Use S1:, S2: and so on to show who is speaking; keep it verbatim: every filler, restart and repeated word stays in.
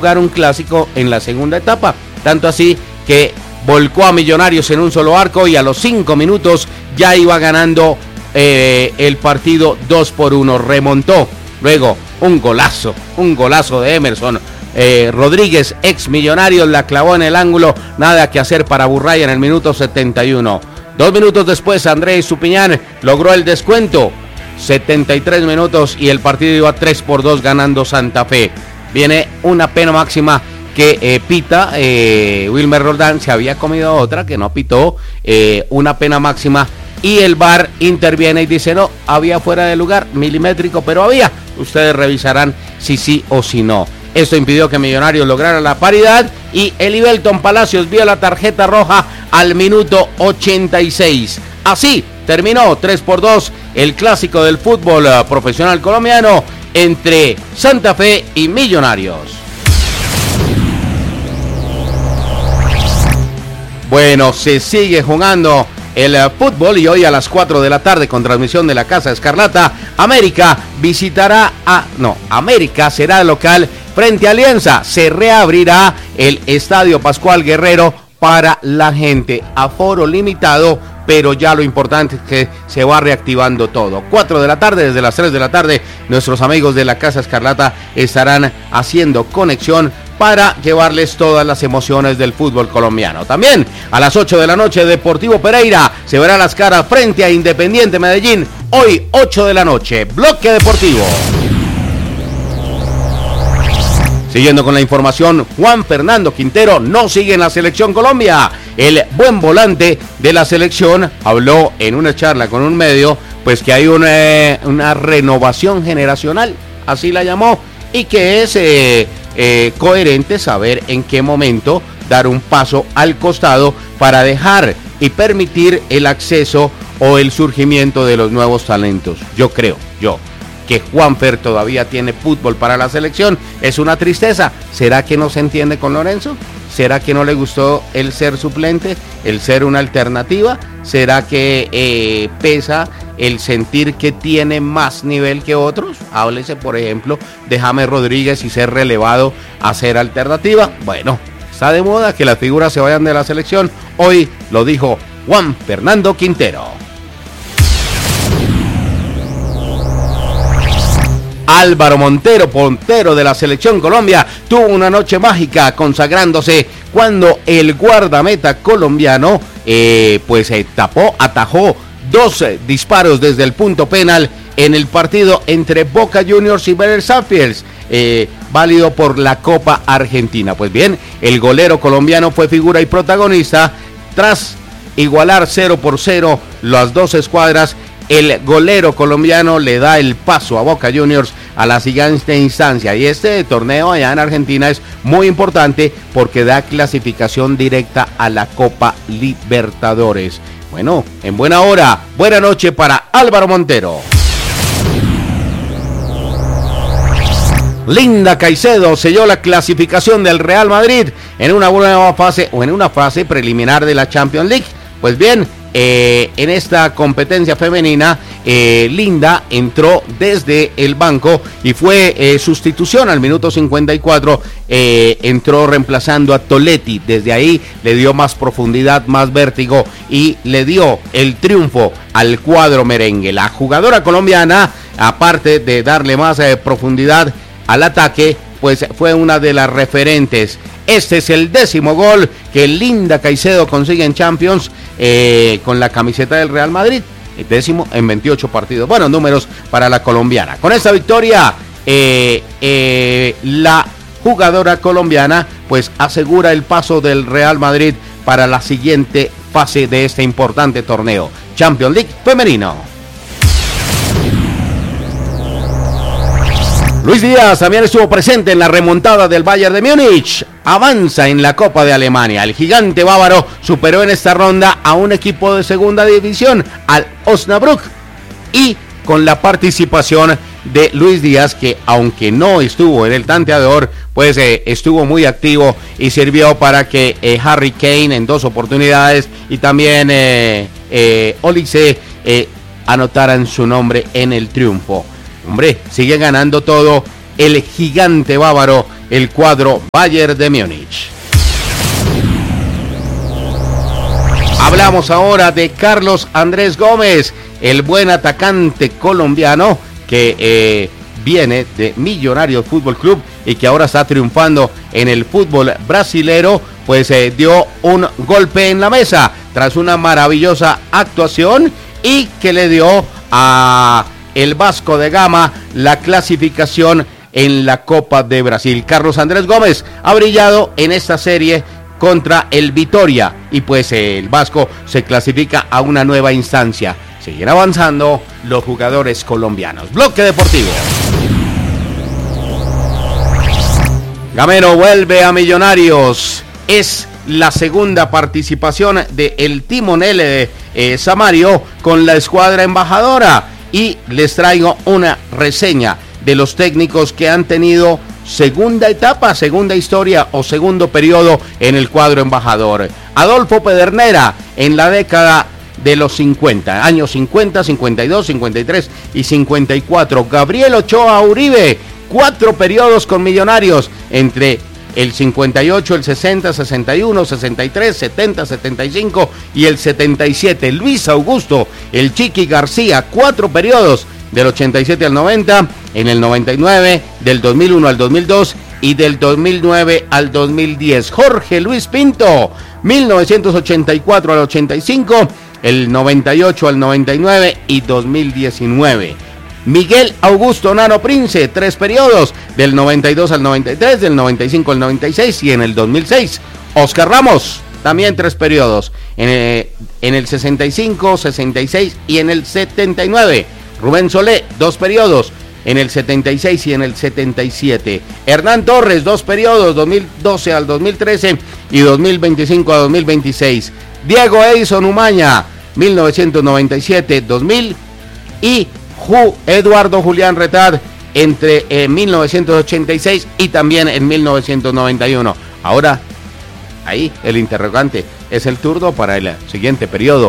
S1: jugar un clásico en la segunda etapa. Tanto así que volcó a Millonarios en un solo arco y a los cinco minutos ya iba ganando eh, el partido dos por uno. Remontó. Luego un golazo, un golazo de Emerson eh, Rodríguez, ex Millonarios, la clavó en el ángulo. Nada que hacer para Burray en el minuto setenta y uno. Dos minutos después, Andrés Supiñán logró el descuento. setenta y tres minutos y el partido iba tres por dos ganando Santa Fe. Viene una pena máxima que eh, pita eh, Wilmer Roldán. Se había comido otra que no pitó, eh, una pena máxima, y el V A R interviene y dice no, había fuera de lugar, milimétrico, pero había. Ustedes revisarán si sí o si no. Esto impidió que Millonarios lograra la paridad y Elibelton Palacios vio la tarjeta roja al minuto ochenta y seis. Así terminó tres por dos el clásico del fútbol profesional colombiano entre Santa Fe y Millonarios. Bueno, se sigue jugando el fútbol y hoy a las cuatro de la tarde con transmisión de la Casa Escarlata, América visitará a... No, América será local frente a Alianza. Se reabrirá el Estadio Pascual Guerrero para la gente. Aforo limitado, pero ya lo importante es que se va reactivando todo. cuatro de la tarde, desde las tres de la tarde, nuestros amigos de la Casa Escarlata estarán haciendo conexión para llevarles todas las emociones del fútbol colombiano. También a las ocho de la noche, Deportivo Pereira se verá las caras frente a Independiente Medellín. Hoy, ocho de la noche, Bloque Deportivo. Siguiendo con la información, Juan Fernando Quintero no sigue en la Selección Colombia. El buen volante de la selección habló en una charla con un medio, pues que hay una, una renovación generacional, así la llamó, y que es eh, eh, coherente saber en qué momento dar un paso al costado para dejar y permitir el acceso o el surgimiento de los nuevos talentos. Yo creo, yo. que Juanfer todavía tiene fútbol para la selección. Es una tristeza. ¿Será que no se entiende con Lorenzo? ¿Será que no le gustó el ser suplente, el ser una alternativa? ¿Será que eh, pesa el sentir que tiene más nivel que otros? Háblese, por ejemplo, de James Rodríguez y ser relevado a ser alternativa. Bueno, está de moda que las figuras se vayan de la selección. Hoy lo dijo Juan Fernando Quintero. Álvaro Montero, portero de la Selección Colombia, tuvo una noche mágica consagrándose cuando el guardameta colombiano eh, pues eh, tapó, atajó dos eh, disparos desde el punto penal en el partido entre Boca Juniors y Vélez Sarsfield, eh, válido por la Copa Argentina. Pues bien, el golero colombiano fue figura y protagonista tras igualar cero por cero las dos escuadras. El golero colombiano le da el paso a Boca Juniors a la siguiente instancia, y este torneo allá en Argentina es muy importante porque da clasificación directa a la Copa Libertadores. Bueno, en buena hora, buena noche para Álvaro Montero. Linda Caicedo selló la clasificación del Real Madrid en una nueva fase o en una fase preliminar de la Champions League. Pues bien, eh, en esta competencia femenina, eh, Linda entró desde el banco y fue eh, sustitución al minuto cincuenta y cuatro, eh, entró reemplazando a Toletti. Desde ahí le dio más profundidad, más vértigo y le dio el triunfo al cuadro merengue. La jugadora colombiana, aparte de darle más eh, profundidad al ataque, pues fue una de las referentes. Este es el décimo gol que Linda Caicedo consigue en Champions eh, con la camiseta del Real Madrid. El décimo en veintiocho partidos. Buenos números para la colombiana. Con esta victoria, eh, eh, la jugadora colombiana pues asegura el paso del Real Madrid para la siguiente fase de este importante torneo, Champions League femenino. Luis Díaz también estuvo presente en la remontada del Bayern de Múnich. Avanza en la Copa de Alemania. El gigante bávaro superó en esta ronda a un equipo de segunda división, al Osnabrück, y con la participación de Luis Díaz, que aunque no estuvo en el tanteador, pues eh, estuvo muy activo y sirvió para que eh, Harry Kane en dos oportunidades y también eh, eh, Olise eh, anotaran su nombre en el triunfo. Hombre, sigue ganando todo el gigante bávaro, el cuadro Bayern de Múnich. Hablamos ahora de Carlos Andrés Gómez, el buen atacante colombiano que eh, viene de Millonarios Fútbol Club y que ahora está triunfando en el fútbol brasilero, pues eh, dio un golpe en la mesa tras una maravillosa actuación y que le dio a el Vasco de Gama la clasificación en la Copa de Brasil. Carlos Andrés Gómez ha brillado en esta serie contra el Vitória y pues eh, el Vasco se clasifica a una nueva instancia. Siguen avanzando los jugadores colombianos. Bloque Deportivo. Gamero vuelve a Millonarios. Es la segunda participación de el timonel de eh, Samario con la escuadra embajadora y les traigo una reseña de los técnicos que han tenido segunda etapa, segunda historia o segundo periodo en el cuadro embajador. Adolfo Pedernera en la década de los cincuenta, años cincuenta, cincuenta y dos, cincuenta y tres y cincuenta y cuatro. Gabriel Ochoa Uribe, cuatro periodos con Millonarios entre el cincuenta y ocho, el sesenta, sesenta y uno, sesenta y tres, setenta, setenta y cinco y el setenta y siete. Luis Augusto, el Chiqui García, cuatro periodos del ochenta y siete al noventa, en el noventa y nueve, del dos mil uno al dos mil dos y del dos mil nueve al dos mil diez. Jorge Luis Pinto, mil novecientos ochenta y cuatro al ochenta y cinco, el noventa y ocho al noventa y nueve y dos mil diecinueve. Miguel Augusto Nano Prince, tres periodos, del noventa y dos al noventa y tres, del noventa y cinco al noventa y seis y en el dos mil seis. Oscar Ramos, también tres periodos, en el, en el sesenta y cinco, sesenta y seis y en el setenta y nueve. Rubén Solé, dos periodos, en el setenta y seis y en el setenta y siete. Hernán Torres, dos periodos, dos mil doce al dos mil trece y dos mil veinticinco a dos mil veintiséis. Diego Edison Umaña, mil novecientos noventa y siete, dos mil y Ju, Eduardo Julián Retard entre eh, mil novecientos ochenta y seis y también en mil novecientos noventa y uno. Ahora, ahí el interrogante, ¿es el turno para el siguiente periodo